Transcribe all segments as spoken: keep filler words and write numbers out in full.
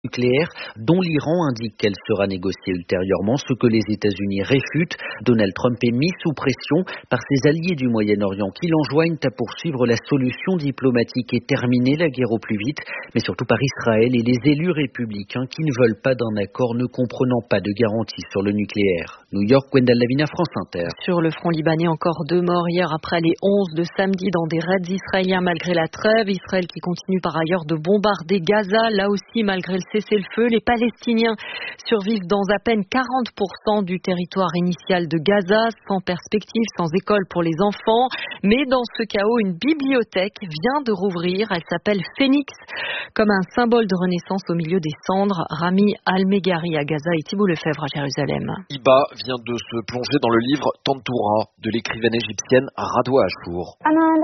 nucléaire dont l'Iran indique qu'elle sera négociée ultérieurement, ce que les États-Unis réfutent. Donald Trump est mis sous pression par ses alliés du Moyen-Orient qui l'enjoignent à poursuivre la solution diplomatique et terminer la guerre au plus vite, mais surtout par Israël et les élus républicains qui ne veulent pas d'un accord ne comprenant pas de garantie sur le nucléaire. New York, Gwendal Lavina, France Inter. Sur le front libanais, encore deux morts hier après les onze de samedi dans des raids israéliens malgré la trêve. Israël qui continue par ailleurs de bombarder Gaza, là aussi malgré le cessez-le-feu. Les Palestiniens survivent dans à peine quarante pour cent du territoire initial de Gaza, sans perspective, sans école pour les enfants. Mais dans ce chaos, une bibliothèque vient de rouvrir. Elle s'appelle Phénix, comme un symbole de renaissance au milieu des cendres. Rami Al-Megari à Gaza et Thibault Lefebvre à Jérusalem. Iba vient de se plonger dans le livre Tantoura de l'écrivaine égyptienne Radwa Achour.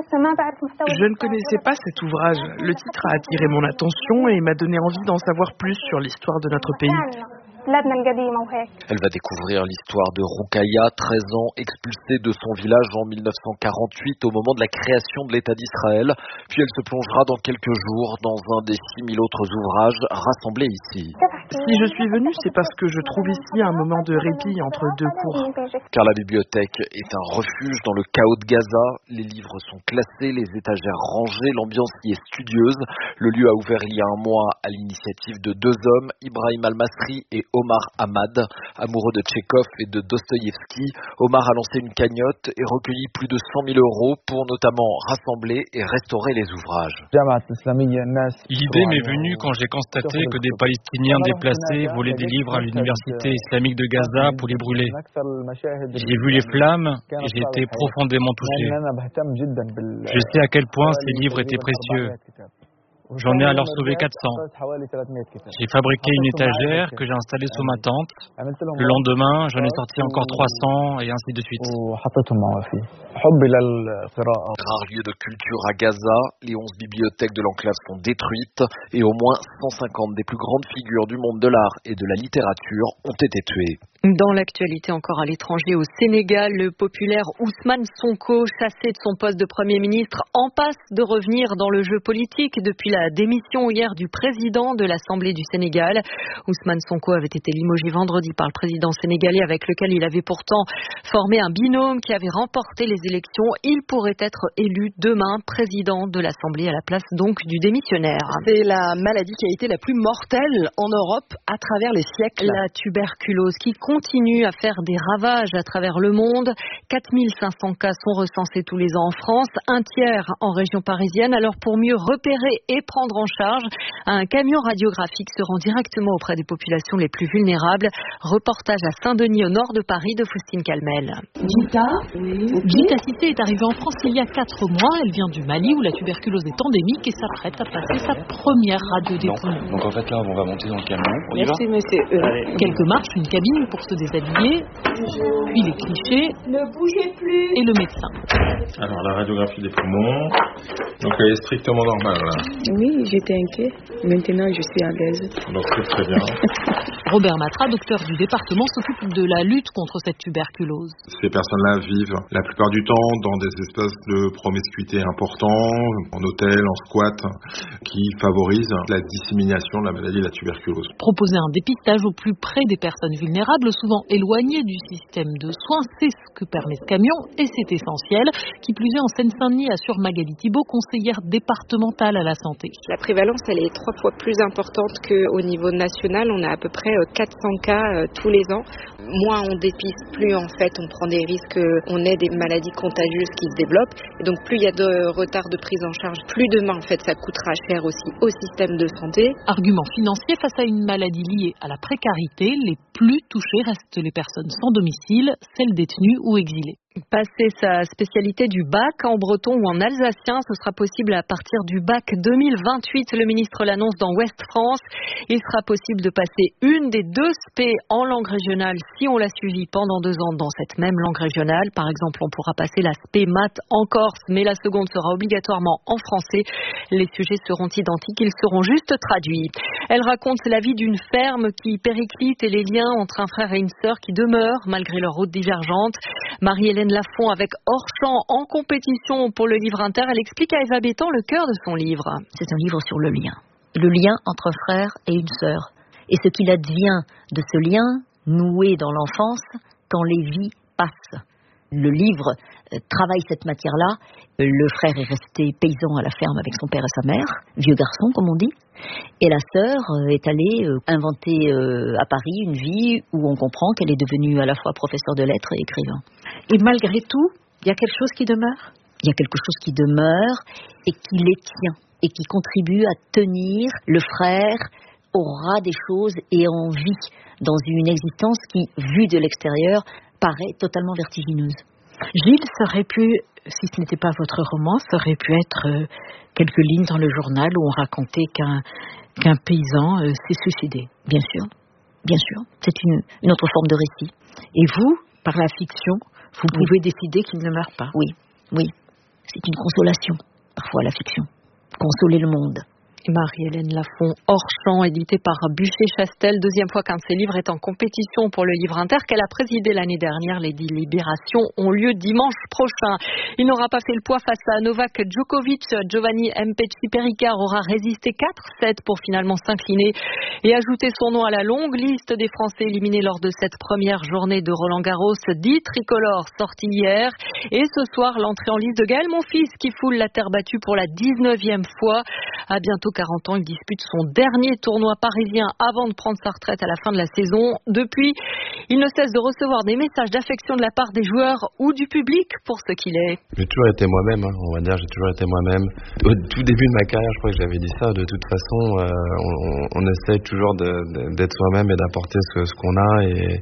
Je ne connaissais pas cet ouvrage. Le titre a attiré mon attention et m'a donné envie d'en savoir plus sur l'histoire de notre pays. Elle va découvrir l'histoire de Roukaya, treize ans, expulsée de son village en mille neuf cent quarante-huit au moment de la création de l'État d'Israël. Puis elle se plongera dans quelques jours dans un des six mille autres ouvrages rassemblés ici. Si je suis venue, c'est parce que je trouve ici un moment de répit entre deux cours. Car la bibliothèque est un refuge dans le chaos de Gaza. Les livres sont classés, les étagères rangées, l'ambiance y est studieuse. Le lieu a ouvert il y a un mois à l'initiative de deux hommes, Ibrahim Al-Masri et Omar Hamad, amoureux de Tchekhov et de Dostoïevski. Omar a lancé une cagnotte et recueilli plus de cent mille euros pour notamment rassembler et restaurer les ouvrages. L'idée m'est venue quand j'ai constaté que des Palestiniens déplacés volaient des livres à l'université islamique de Gaza pour les brûler. J'ai vu les flammes et j'ai été profondément touché. Je sais à quel point ces livres étaient précieux. J'en ai alors sauvé quatre cents. J'ai fabriqué une étagère que j'ai installée sous ma tente. Le lendemain, j'en ai sorti encore trois cents et ainsi de suite. Rare lieu de culture à Gaza, les onze bibliothèques de l'enclave sont détruites et au moins cent cinquante des plus grandes figures du monde de l'art et de la littérature ont été tuées. Dans l'actualité encore à l'étranger, au Sénégal, le populaire Ousmane Sonko, chassé de son poste de Premier ministre, en passe de revenir dans le jeu politique depuis la démission hier du président de l'Assemblée du Sénégal. Ousmane Sonko avait été limogé vendredi par le président sénégalais avec lequel il avait pourtant formé un binôme qui avait remporté les élections. Il pourrait être élu demain président de l'Assemblée à la place donc du démissionnaire. C'est la maladie qui a été la plus mortelle en Europe à travers les siècles. La tuberculose qui continue à faire des ravages à travers le monde. quatre mille cinq cents cas sont recensés tous les ans en France, un tiers en région parisienne. Alors pour mieux repérer et prendre en charge, un camion radiographique se rend directement auprès des populations les plus vulnérables. Reportage à Saint-Denis au nord de Paris de Faustine Calmel. Gita, oui. Gita Cissé est arrivée en France il y a quatre mois. Elle vient du Mali où la tuberculose est endémique et s'apprête à passer sa première radio des poumons. Donc en fait là on va monter dans le camion. On y Merci va monsieur. Euh, quelques marches, une cabine pour se déshabiller, puis les clichés, ne bougez plus, et le médecin. Alors la radiographie des poumons, donc elle est strictement normale là. Oui, j'étais inquiet. Maintenant je suis à l'aise. Donc c'est très bien. Robert Matra, docteur du département, s'occupe de la lutte contre cette tuberculose. Ces personnes-là vivent la plupart du temps dans des espaces de promiscuité importants, en hôtel, en squat, qui favorisent la dissémination de la maladie de la tuberculose. Proposer un dépistage au plus près des personnes vulnérables, souvent éloignées du système de soins, c'est ce que permet ce camion et c'est essentiel. Qui plus est, en Seine-Saint-Denis, assure Magali Thibault, conseillère départementale à la santé. La prévalence, elle est trois fois plus importante qu'au niveau national. On a à peu près quatre cents cas euh, tous les ans. Moins on dépiste, plus en fait on prend des risques, on ait des maladies contagieuses qui se développent. Et donc plus il y a de retard de prise en charge, plus demain en fait ça coûtera cher aussi au système de santé. Argument financier face à une maladie liée à la précarité, les plus touchées restent les personnes sans domicile, celles détenues ou exilées. Passer sa spécialité du bac en breton ou en alsacien, ce sera possible à partir du bac deux mille vingt-huit. Le ministre l'annonce dans Ouest France. Il sera possible de passer une des deux S P en langue régionale si on l'a suivi pendant deux ans dans cette même langue régionale. Par exemple, on pourra passer la S P maths en Corse, mais la seconde sera obligatoirement en français. Les sujets seront identiques, ils seront juste traduits. Elle raconte la vie d'une ferme qui périclite et les liens entre un frère et une sœur qui demeurent malgré leurs routes divergentes. Marie-Hélène Lafont avec Hors-Champ en compétition pour le livre inter. Elle explique à Eva Bétan le cœur de son livre. C'est un livre sur le lien. le lien entre un frère et une sœur. Et ce qu'il advient de ce lien noué dans l'enfance quand les vies passent. Le livre euh, travaille cette matière-là. Le frère est resté paysan à la ferme avec son père et sa mère, vieux garçon comme on dit. Et la sœur euh, est allée euh, inventer euh, à Paris une vie où on comprend qu'elle est devenue à la fois professeure de lettres et écrivain. Et malgré tout, il y a quelque chose qui demeure ? Il y a quelque chose qui demeure et qui les tient et qui contribue à tenir le frère au ras des choses et en vie dans une existence qui, vue de l'extérieur, paraît totalement vertigineuse. Gilles, ça aurait pu, si ce n'était pas votre roman, ça aurait pu être euh, quelques lignes dans le journal où on racontait qu'un, qu'un paysan euh, s'est suicidé. Bien sûr, bien sûr. C'est une, une autre forme de récit. Et vous, par la fiction, vous oui. pouvez décider qu'il ne meurt pas. Oui, oui. C'est une consolation, parfois, la fiction. Consoler le monde. Marie-Hélène Lafont, hors champ, édité par Buchet-Chastel, deuxième fois qu'un de ses livres est en compétition pour le livre inter qu'elle a présidé l'année dernière. Les délibérations ont lieu dimanche prochain. Il n'aura pas fait le poids face à Novak Djokovic. Giovanni Mpetshi Pericard aura résisté quatre sept pour finalement s'incliner et ajouter son nom à la longue liste des Français éliminés lors de cette première journée de Roland-Garros. dix tricolores sortis hier. Et ce soir, l'entrée en liste de Gaël Monfils qui foule la terre battue pour la dix-neuvième fois. À bientôt quarante ans, il dispute son dernier tournoi parisien avant de prendre sa retraite à la fin de la saison. Depuis, il ne cesse de recevoir des messages d'affection de la part des joueurs ou du public pour ce qu'il est. J'ai toujours été moi-même, hein, on va dire, j'ai toujours été moi-même. Au tout début de ma carrière, je crois que j'avais dit ça, de toute façon, euh, on, on essaie toujours de, de, d'être soi-même et d'apporter ce, ce qu'on a. Et,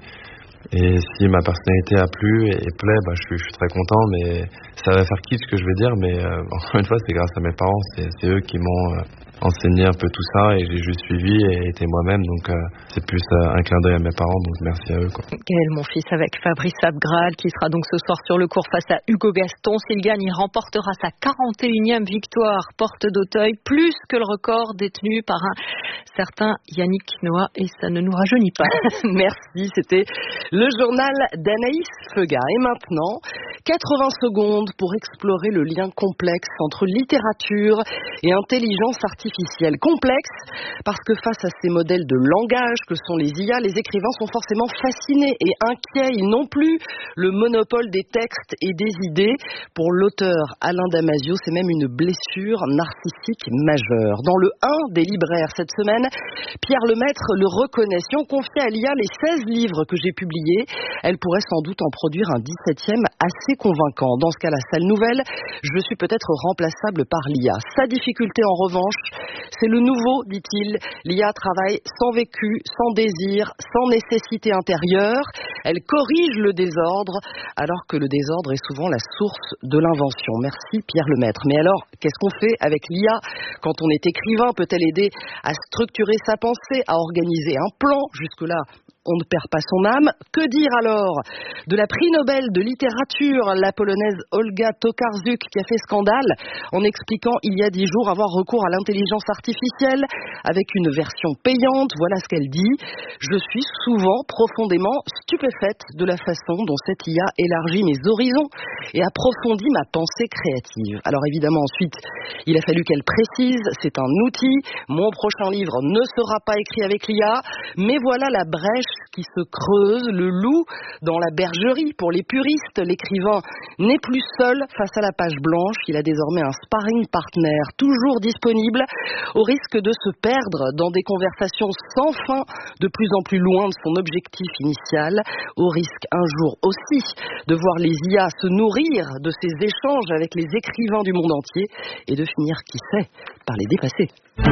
et si ma personnalité a plu et, et plaît, bah, je, suis, je suis très content, mais ça va faire kitsch ce que je vais dire, mais euh, encore une fois, c'est grâce à mes parents, c'est, c'est eux qui m'ont... Euh, enseigner un peu tout ça et j'ai juste suivi et été moi-même, donc euh, c'est plus euh, un clin d'œil à mes parents, donc merci à eux, quoi. Gaël Monfils avec Fabrice Abgral qui sera donc ce soir sur le court face à Hugo Gaston. S'il gagne, il remportera sa quarante et unième victoire porte d'Auteuil, plus que le record détenu par un certain Yannick Noah, et ça ne nous rajeunit pas. Merci, c'était le journal d'Anaïs Feuga. Et maintenant, quatre-vingts secondes pour explorer le lien complexe entre littérature et intelligence artificielle. Complexe parce que face à ces modèles de langage que sont les I A, les écrivains sont forcément fascinés et inquiets. Ils n'ont plus le monopole des textes et des idées. Pour l'auteur Alain Damasio, c'est même une blessure narcissique majeure. Dans le un des libraires cette semaine, Pierre Lemaître le reconnaît. Si on confiait à l'I A les seize livres que j'ai publiés, elle pourrait sans doute en produire un dix-septième assez convaincant. Dans ce cas, la salle nouvelle, je suis peut-être remplaçable par l'I A. Sa difficulté en revanche, c'est le nouveau, dit-il. L'I A travaille sans vécu, sans désir, sans nécessité intérieure. Elle corrige le désordre, alors que le désordre est souvent la source de l'invention. Merci Pierre Lemaître. Mais alors, qu'est-ce qu'on fait avec l'I A quand on est écrivain? Peut-elle aider à structurer sa pensée, à organiser un plan? Jusque-là, on ne perd pas son âme. Que dire alors de la prix Nobel de littérature, la polonaise Olga Tokarczuk, qui a fait scandale en expliquant il y a dix jours avoir recours à l'intelligence artificielle avec une version payante? Voilà ce qu'elle dit. Je suis souvent profondément stupéfaite de la façon dont cette I A élargit mes horizons et approfondit ma pensée créative. Alors évidemment, ensuite, il a fallu qu'elle précise, c'est un outil. Mon prochain livre ne sera pas écrit avec l'I A, mais voilà la brèche qui se creuse, le loup dans la bergerie. Pour les puristes, l'écrivain n'est plus seul face à la page blanche. Il a désormais un sparring partner toujours disponible, au risque de se perdre dans des conversations sans fin, de plus en plus loin de son objectif initial, au risque un jour aussi de voir les I A se nourrir de ces échanges avec les écrivains du monde entier et de finir, qui sait, par les dépasser.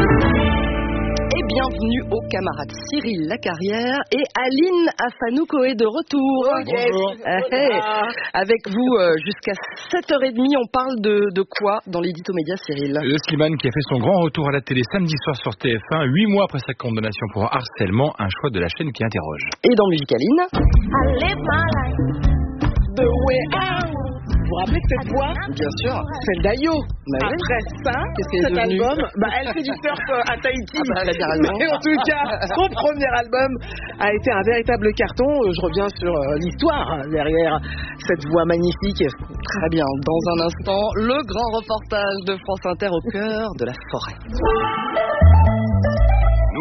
Et bienvenue aux camarades Cyril Lacarrière et Aline Afanouko est de retour. Oh yes. Bonjour. Hey. Avec vous euh, jusqu'à sept heures trente, on parle de, de quoi dans l'édito média, Cyril? Le Slimane qui a fait son grand retour à la télé samedi soir sur T F un, huit mois après sa condamnation pour harcèlement, un choix de la chaîne qui interroge. Et dans Musicaline, Vous vous rappelez de cette voix? Bien sûr. Celle d'Ayo. Bah oui. Après ça, cet album, bah, elle fait du surf à Tahiti. Ah bah, mais en tout cas, son premier album a été un véritable carton. Je reviens sur euh, l'histoire hein, derrière cette voix magnifique. Très bien. Dans un instant, le grand reportage de France Inter au cœur de la forêt.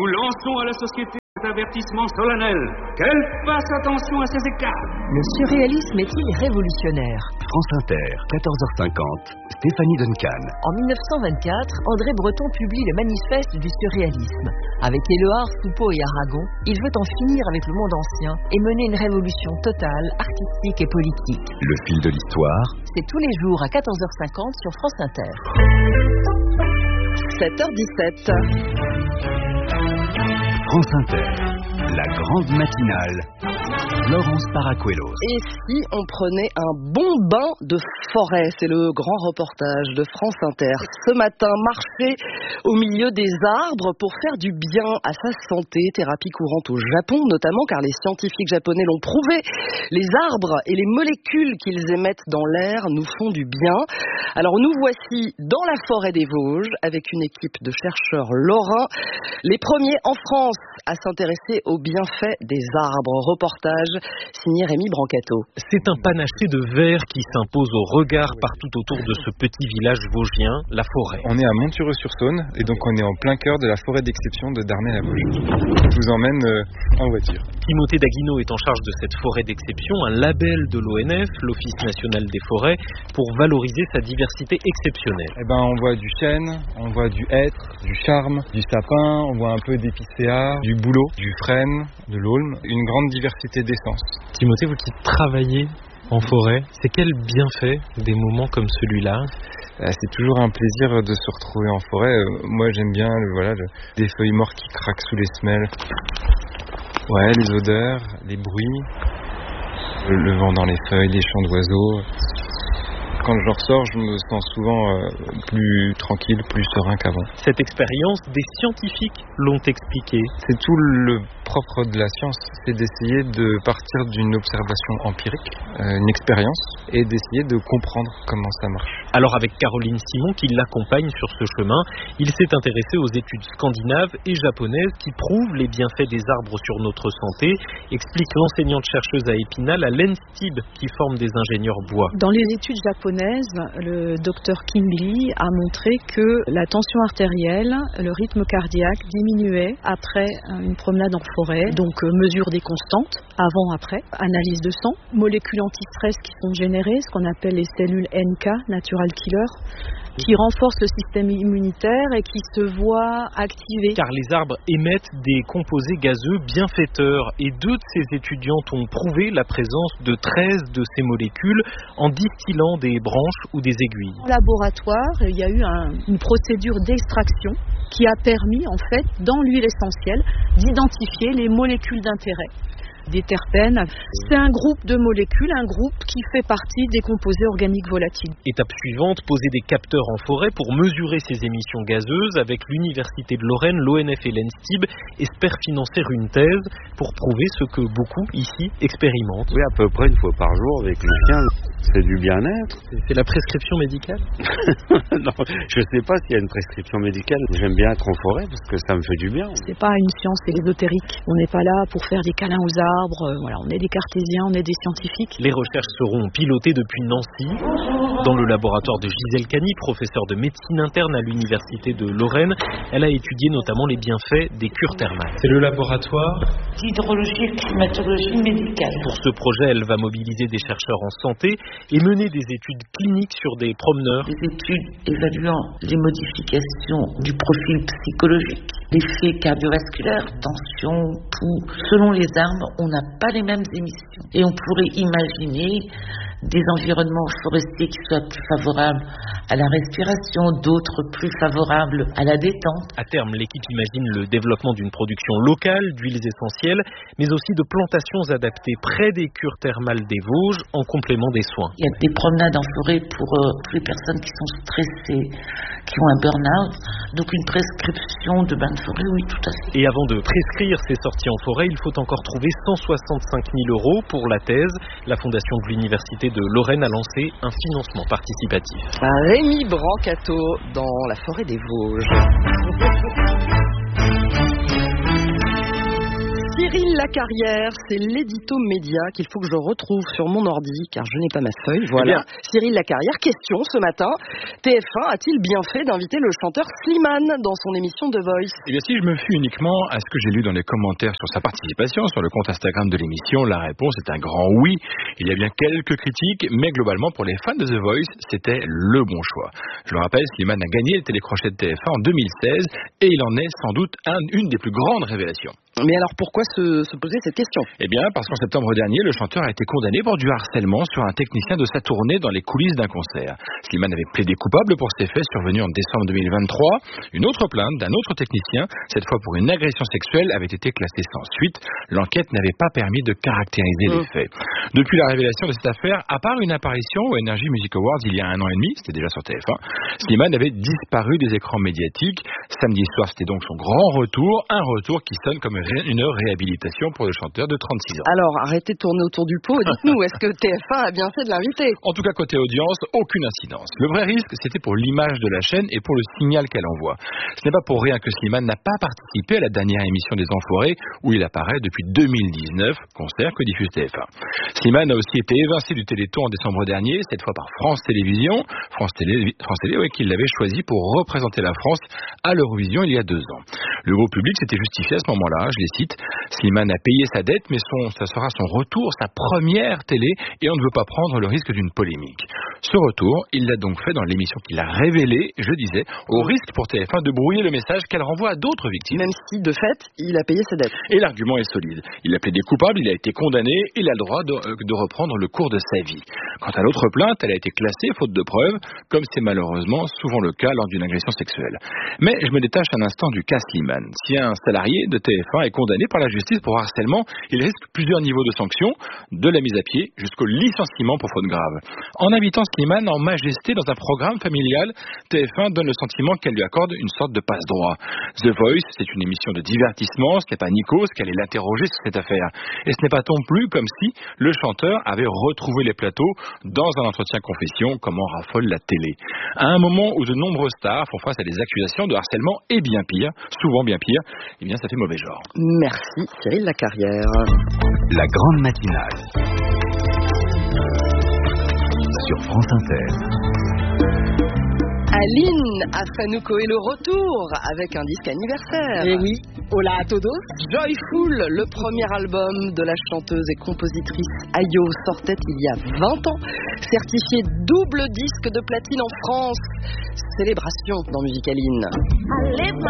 nous lançons à la société cet avertissement solennel. Qu'elle fasse attention à ces écarts. Le surréalisme est-il révolutionnaire? France Inter, quatorze heures cinquante, Stéphanie Duncan. En mille neuf cent vingt-quatre, André Breton publie le manifeste du surréalisme. Avec Éluard, Foucault et Aragon, il veut en finir avec le monde ancien et mener une révolution totale, artistique et politique. Le fil de l'histoire. C'est tous les jours à quatorze heures cinquante sur France Inter. sept heures dix-sept. France Inter, la grande matinale, Laurence Paracuelos. Et si on prenait un bon bain de forêt? C'est le grand reportage de France Inter. Ce matin, marcher au milieu des arbres pour faire du bien à sa santé. Thérapie courante au Japon, notamment car les scientifiques japonais l'ont prouvé. Les arbres et les molécules qu'ils émettent dans l'air nous font du bien. Alors nous voici dans la forêt des Vosges avec une équipe de chercheurs lorrains. Les premiers en France à s'intéresser aux bienfaits des arbres. Reportage signé Rémi Brancato. C'est un panaché de verre qui s'impose au regard partout autour de ce petit village vosgien, la forêt. On est à Montureux-sur-Saône et donc on est en plein cœur de la forêt d'exception de Darney-la-Vosges. Je vous emmène euh, en voiture. Timothée Daguino est en charge de cette forêt d'exception, un label de l'O N F, l'Office national des forêts, pour valoriser sa diversité exceptionnelle. Eh ben, on voit du chêne, on voit du hêtre, du charme, du sapin, on voit un peu d'épicéa, du bouleau, du frêne, de l'aulne, une grande diversité d'essences. Timothée, vous qui travaillez en forêt, c'est quel bienfait des moments comme celui-là? C'est toujours un plaisir de se retrouver en forêt. Moi, j'aime bien le, voilà, le, des feuilles mortes qui craquent sous les semelles. Ouais, les odeurs, les bruits, le, le vent dans les feuilles, les chants d'oiseaux. Quand je ressors, je me sens souvent euh, plus tranquille, plus serein qu'avant. Cette expérience, des scientifiques l'ont expliqué. C'est tout le propre de la science, c'est d'essayer de partir d'une observation empirique, euh, une expérience, et d'essayer de comprendre comment ça marche. Alors avec Caroline Simon qui l'accompagne sur ce chemin, il s'est intéressé aux études scandinaves et japonaises qui prouvent les bienfaits des arbres sur notre santé, explique l'enseignante chercheuse à Épinal à l'ENSTIB qui forme des ingénieurs bois. Dans les études japonaises, le docteur Kim Lee a montré que la tension artérielle, le rythme cardiaque diminuait après une promenade en forêt, donc mesure des constantes, avant, après, analyse de sang, molécules anti-stress qui sont générées, ce qu'on appelle les cellules N K, natural killer, qui renforcent le système immunitaire et qui se voient activés. Car les arbres émettent des composés gazeux bienfaiteurs et deux de ces étudiantes ont prouvé la présence de treize de ces molécules en distillant des branches ou des aiguilles. Au laboratoire, il y a eu un, une procédure d'extraction qui a permis, en fait, dans l'huile essentielle, d'identifier les molécules d'intérêt. Des terpènes, c'est un groupe de molécules, un groupe qui fait partie des composés organiques volatiles. Étape suivante, poser des capteurs en forêt pour mesurer ces émissions gazeuses. Avec l'Université de Lorraine, l'O N F et l'ENSTIB espèrent financer une thèse pour prouver ce que beaucoup ici expérimentent. Oui, à peu près une fois par jour avec les chiens, c'est du bien-être. C'est la prescription médicale? Non, je ne sais pas s'il y a une prescription médicale. J'aime bien être en forêt parce que ça me fait du bien. C'est pas une science, c'est ésotérique. On n'est pas là pour faire des câlins aux arbres. Voilà, on est des cartésiens, on est des scientifiques. Les recherches seront pilotées depuis Nancy, dans le laboratoire de Gisèle Cany, professeure de médecine interne à l'Université de Lorraine. Elle a étudié notamment les bienfaits des cures thermales. C'est le laboratoire d'hydrologie et climatologie médicale. Pour ce projet, elle va mobiliser des chercheurs en santé et mener des études cliniques sur des promeneurs. Des études évaluant les modifications du profil psychologique, l'effet cardiovasculaire, tension, pouls. Selon les arbres, on n'a pas les mêmes émissions. Et on pourrait imaginer des environnements forestiers qui soient plus favorables à la respiration, d'autres plus favorables à la détente. À terme, l'équipe imagine le développement d'une production locale d'huiles essentielles, mais aussi de plantations adaptées près des cures thermales des Vosges en complément des soins. Il y a des promenades en forêt pour euh, les personnes qui sont stressées, qui ont un burn-out. Donc une prescription de bain de forêt, oui, tout à fait. Et avant de prescrire ces sorties en forêt, il faut encore trouver cent soixante-cinq mille euros pour la thèse. La fondation de l'Université de Lorraine a lancé un financement participatif. Rémi Brancato dans la forêt des Vosges. Cyril Lacarrière, c'est l'édito média qu'il faut que je retrouve sur mon ordi, car je n'ai pas ma feuille. Voilà. Eh Cyril Lacarrière, question ce matin. T F un a-t-il bien fait d'inviter le chanteur Slimane dans son émission The Voice? Eh bien, si je me fie uniquement à ce que j'ai lu dans les commentaires sur sa participation sur le compte Instagram de l'émission, la réponse est un grand oui. Il y a bien quelques critiques, mais globalement, pour les fans de The Voice, c'était le bon choix. Je le rappelle, Slimane a gagné le télécrochet de T F un en deux mille seize et il en est sans doute un, une des plus grandes révélations. Mais alors pourquoi se, se poser cette question? Eh bien parce qu'en septembre dernier, le chanteur a été condamné pour du harcèlement sur un technicien de sa tournée dans les coulisses d'un concert. Slimane avait plaidé coupable pour ces faits survenus en décembre deux mille vingt-trois. Une autre plainte d'un autre technicien, cette fois pour une agression sexuelle, avait été classée sans suite. L'enquête n'avait pas permis de caractériser mmh. les faits. Depuis la révélation de cette affaire, à part une apparition au Energy Music Awards il y a un an et demi, c'était déjà sur T F un, Slimane avait disparu des écrans médiatiques. Samedi soir, c'était donc son grand retour, un retour qui sonne comme une réhabilitation pour le chanteur de trente-six ans. Alors, arrêtez de tourner autour du pot et dites-nous, est-ce que T F un a bien fait de l'inviter? En tout cas, côté audience, aucune incidence. Le vrai risque, c'était pour l'image de la chaîne et pour le signal qu'elle envoie. Ce n'est pas pour rien que Slimane n'a pas participé à la dernière émission des Enfoirés, où il apparaît depuis deux mille dix-neuf, concert que diffuse T F un. Slimane a aussi été évincé du Téléthon en décembre dernier, cette fois par France Télévisions, France Télé, France Télé ouais, qui l'avait choisi pour représenter la France à l'Eurovision il y a deux ans. Le gros public s'était justifié à ce moment-là, je les cite, Slimane a payé sa dette, mais son, ça sera son retour, sa première télé, et on ne veut pas prendre le risque d'une polémique. Ce retour, il l'a donc fait dans l'émission qu'il a révélée, je disais, au risque pour T F un de brouiller le message qu'elle renvoie à d'autres victimes. Même si, de fait, il a payé sa dette. Et l'argument est solide. Il a plaidé coupable, il a été condamné, il a le droit de, de reprendre le cours de sa vie. Quant à l'autre plainte, elle a été classée faute de preuves, comme c'est malheureusement souvent le cas lors d'une agression sexuelle. Mais je me détache un instant du cas Slimane. Si un salarié de T F un est condamné par la justice pour harcèlement, il risque plusieurs niveaux de sanctions, de la mise à pied jusqu'au licenciement pour faute grave. En invitant Slimane en majesté dans un programme familial, T F un donne le sentiment qu'elle lui accorde une sorte de passe-droit. The Voice, c'est une émission de divertissement, ce n'est pas Nikos qui allait l'interroger sur cette affaire. Et ce n'est pas non plus comme si le chanteur avait retrouvé les plateaux dans un entretien confession, comme en raffole la télé. À un moment où de nombreux stars font face à des accusations de harcèlement et bien pire, souvent bien pire, eh bien ça fait mauvais genre. Merci Cyril Lacarrière. La grande matinale sur France Inter. Aline Afanouko est le retour avec un disque anniversaire. Et oui, hola a todos. Joyful, le premier album de la chanteuse et compositrice Ayo, sortait il y a vingt ans, certifié double disque de platine en France. Célébration dans Musicaline.